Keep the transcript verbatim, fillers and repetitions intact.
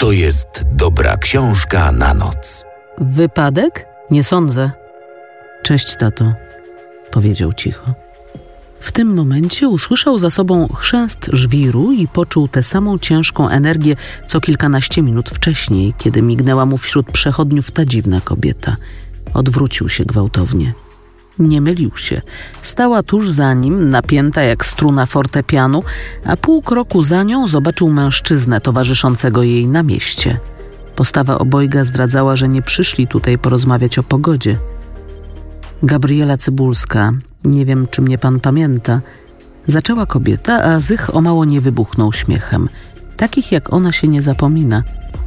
to jest dobra książka na noc. Wypadek? Nie sądzę. Cześć, tato, powiedział cicho. W tym momencie usłyszał za sobą chrzęst żwiru i poczuł tę samą ciężką energię, co kilkanaście minut wcześniej, kiedy mignęła mu wśród przechodniów ta dziwna kobieta. Odwrócił się gwałtownie. Nie mylił się. Stała tuż za nim, napięta jak struna fortepianu, a pół kroku za nią zobaczył mężczyznę towarzyszącego jej na mieście. Postawa obojga zdradzała, że nie przyszli tutaj porozmawiać o pogodzie. Gabriela Cybulska, nie wiem, czy mnie pan pamięta, zaczęła kobieta, a Zych o mało nie wybuchnął śmiechem. Takich jak ona się nie zapomina.